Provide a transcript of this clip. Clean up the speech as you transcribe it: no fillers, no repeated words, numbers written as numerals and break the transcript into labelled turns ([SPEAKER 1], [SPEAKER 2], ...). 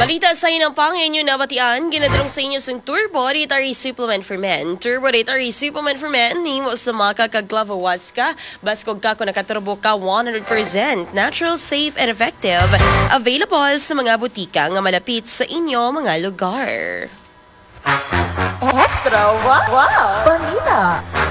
[SPEAKER 1] Balita sa inyo ng Panginoon na batian, ginadalong sa inyo sa Turbo Dietary Supplement for Men. Turbo Dietary Supplement for Men, himo sa mga kaglawawas ka, baskog ka kung nakaturbo ka 100%, natural, safe, and effective. Available sa mga butika nga malapit sa inyo mga lugar.
[SPEAKER 2] Extra! Wow! Balita!